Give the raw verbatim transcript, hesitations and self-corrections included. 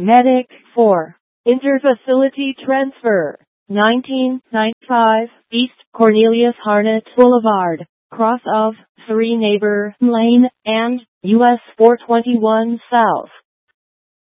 Medic four. Interfacility transfer. nineteen ninety-five East Cornelius Harnett Boulevard, cross of three Neighbor Lane, and U S four twenty-one South.